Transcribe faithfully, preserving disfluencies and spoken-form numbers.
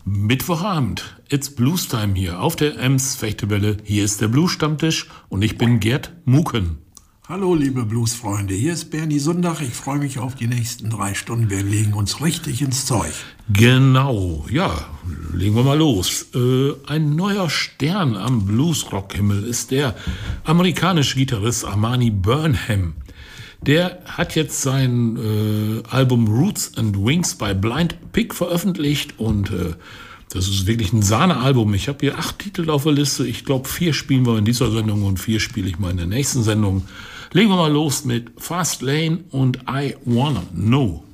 Mittwochabend, it's Blues Time hier auf der Ems Fechtewelle. Hier ist der Blues-Stammtisch und ich bin Gerd Muken. Hallo liebe Blues-Freunde, hier ist Bernie Sundach. Ich freue mich auf die nächsten drei Stunden. Wir legen uns richtig ins Zeug. Genau, ja, legen wir mal los. Äh, ein neuer Stern am Blues-Rock-Himmel ist der amerikanische Gitarrist Armani Burnham. Der hat jetzt sein äh, Album Roots and Wings bei Blind Pig veröffentlicht und äh, das ist wirklich ein Sahnealbum. Ich habe hier acht Titel auf der Liste. Ich glaube, vier spielen wir in dieser Sendung und vier spiele ich mal in der nächsten Sendung. Legen wir mal los mit Fast Lane und I Wanna Know.